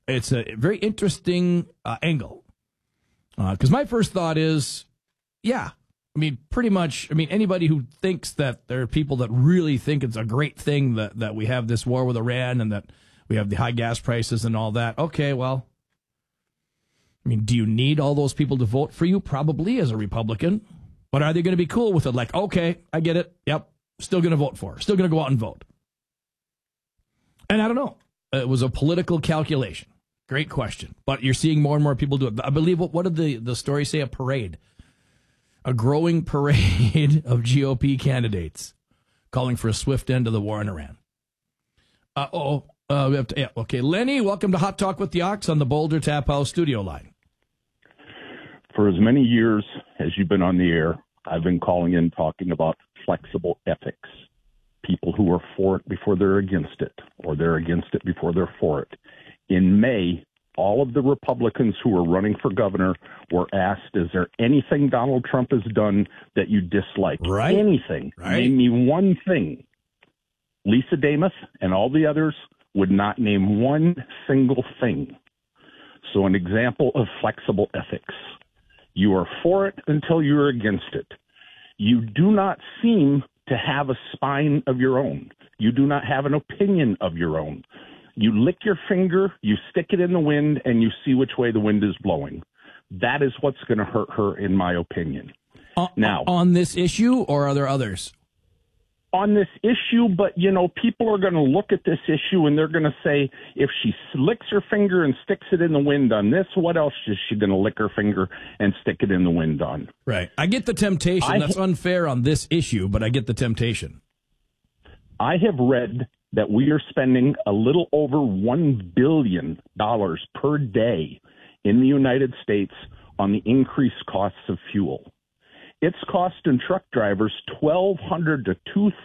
It's a very interesting angle. Because my first thought is, yeah, I mean, pretty much, I mean, anybody who thinks that there are people that really think it's a great thing that we have this war with Iran and that we have the high gas prices and all that. Okay, well, I mean, do you need all those people to vote for you? Probably as a Republican. But are they going to be cool with it? Like, okay, I get it. Yep, still going to vote for her. Still going to go out and vote. And I don't know. It was a political calculation. Great question. But you're seeing more and more people do it. I believe, what did the story say? A parade. A growing parade of GOP candidates calling for a swift end to the war in Iran. We have to, yeah, okay. Lenny, welcome to Hot Talk with the Ox on the Boulder Tap House studio line. For as many years as you've been on the air, I've been calling in talking about flexible ethics. People who are for it before they're against it, or they're against it before they're for it. In May, all of the Republicans who were running for governor were asked, is there anything Donald Trump has done that you dislike? Right. Anything. Right. Name me one thing. Lisa Damas and all the others would not name one single thing. So an example of flexible ethics. You are for it until you're against it. You do not seem to have a spine of your own. You do not have an opinion of your own. You lick your finger, you stick it in the wind, and you see which way the wind is blowing. That is what's going to hurt her, in my opinion. Now, on this issue, or are there others? On this issue, but, you know, people are going to look at this issue and they're going to say, if she licks her finger and sticks it in the wind on this, what else is she going to lick her finger and stick it in the wind on? Right. I get the temptation. That's unfair on this issue, but I get the temptation. I have read that we are spending a little over $1 billion per day in the United States on the increased costs of fuel. It's costing truck drivers $1,200 to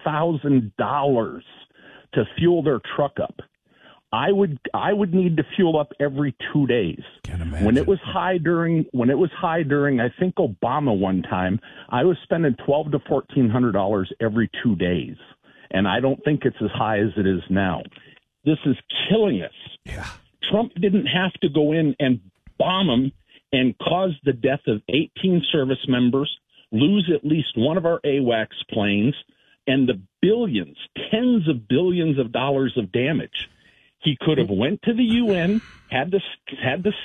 $2,000 to fuel their truck up. I would need to fuel up every 2 days. Can't imagine. When it was high during I think Obama one time, I was spending $1,200 to $1,400 every 2 days. And I don't think it's as high as it is now. This is killing us. Yeah. Trump didn't have to go in and bomb them and cause the death of 18 service members, lose at least one of our AWACS planes, and the billions, tens of billions of dollars of damage. He could have went to the UN, had this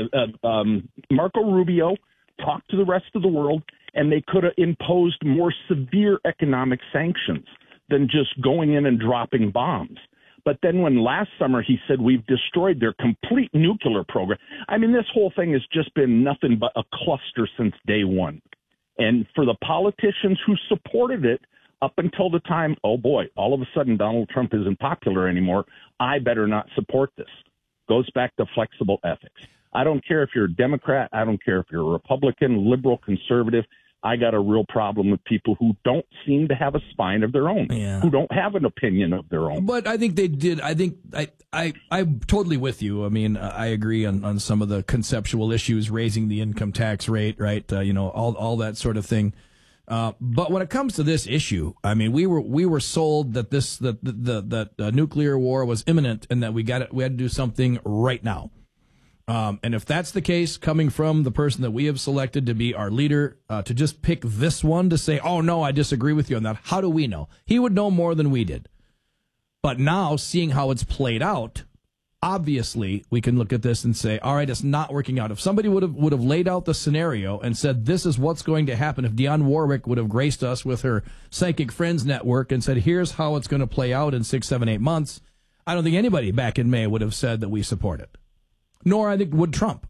Marco Rubio talk to the rest of the world, and they could have imposed more severe economic sanctions than just going in and dropping bombs. But then when last summer he said we've destroyed their complete nuclear program, I mean, this whole thing has just been nothing but a cluster since day one. And for the politicians who supported it up until the time, oh boy, all of a sudden Donald Trump isn't popular anymore, I better not support this. Goes back to flexible ethics. I don't care if you're a Democrat. I don't care if you're a Republican, liberal, conservative. I got a real problem with people who don't seem to have a spine of their own, who don't have an opinion of their own. But I think they did. I think I'm totally with you. I mean, I agree on some of the conceptual issues, raising the income tax rate, right? All that sort of thing. But when it comes to this issue, I mean, we were sold that that nuclear war was imminent and that we had to do something right now. And if that's the case, coming from the person that we have selected to be our leader, to just pick this one to say, oh, no, I disagree with you on that. How do we know? He would know more than we did. But now, seeing how it's played out, obviously, we can look at this and say, all right, it's not working out. If somebody would have laid out the scenario and said, this is what's going to happen, if Dionne Warwick would have graced us with her Psychic Friends Network and said, here's how it's going to play out in 6, 7, 8 months, I don't think anybody back in May would have said that we support it. Nor, I think, would Trump.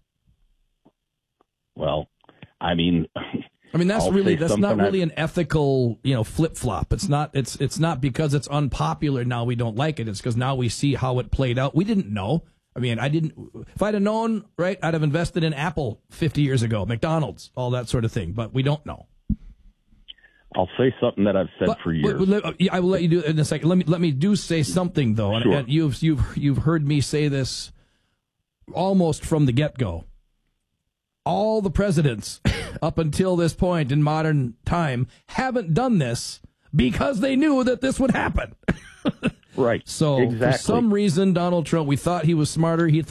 Well, I mean, that's not really an ethical, flip flop. It's not because it's unpopular now we don't like it. It's because now we see how it played out. We didn't know. I mean, if I'd have known, right, I'd have invested in Apple 50 years ago, McDonald's, all that sort of thing. But we don't know. I'll say something that I've said for years. I will let you do it in a second. Let me say something though. Sure. And you've heard me say this almost from the get-go. All the presidents up until this point in modern time haven't done this because they knew that this would happen. Right. So exactly. For some reason, Donald Trump, we thought he was smarter. He